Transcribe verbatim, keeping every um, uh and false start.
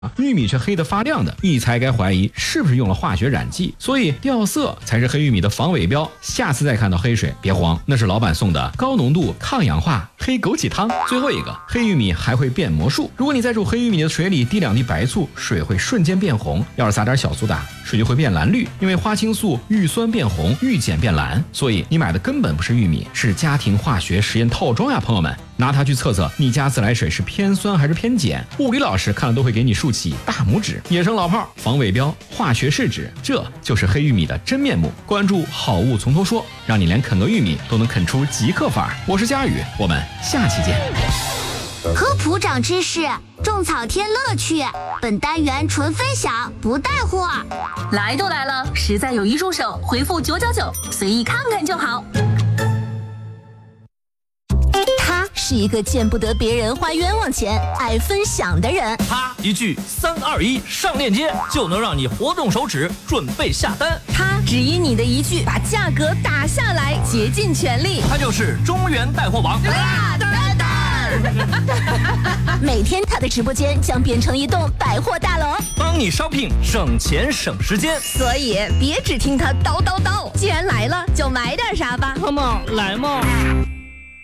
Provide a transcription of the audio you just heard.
玉米却黑得发亮的，一猜该怀疑是不是用了化学染剂，所以掉色才是黑玉米的防伪标。下次再看到黑水别慌，那是老板送的高浓度抗氧化黑枸杞汤。最后一个，黑玉米还会变魔术，如果你在煮黑玉米的水里滴两滴白醋，水会瞬间变红，要是撒点小苏打，水就会变蓝绿，因为花青素遇酸变红，遇碱变蓝，所以你买的根本不是玉米，是家庭化学实验套装呀，朋友们，拿它去测测你家自来水是偏酸还是偏碱，物理老师看了都会给你竖起大拇指。野生老炮，防伪标，化学试纸，这就是黑玉米的真面目。关注好物从头说，让你连啃个玉米都能啃出极客法。我是佳宇，我们下期见。 科普长知识，种草添乐趣。本单元纯分享，不带货。 来都来了，实在有一入手，回复九九九，随意看看就好。 他是一个见不得别人花冤枉钱、爱分享的人。 他一句三二一上链接，就能让你活动手指准备下单。 他只因你的一句把价格打下来，竭尽全力。 他就是中原带货王。 啊蛋蛋每天他的直播间将变成一栋百货大楼， 帮你 shopping 省钱省时间。 所以别只听他叨叨叨，既然来了就买点啥吧。 Come on，来嘛！